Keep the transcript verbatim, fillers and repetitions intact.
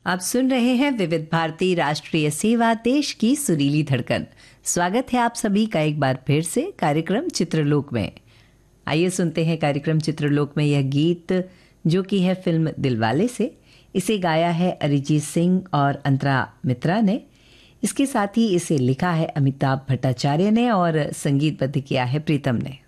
आप सुन रहे हैं विविध भारती राष्ट्रीय सेवा, देश की सुरीली धड़कन। स्वागत है आप सभी का एक बार फिर से कार्यक्रम चित्रलोक में। आइए सुनते हैं कार्यक्रम चित्रलोक में यह गीत जो कि है फिल्म दिलवाले से। इसे गाया है अरिजीत सिंह और अंतरा मित्रा ने। इसके साथ ही इसे लिखा है अमिताभ भट्टाचार्य ने और संगीतबद्ध किया है प्रीतम ने।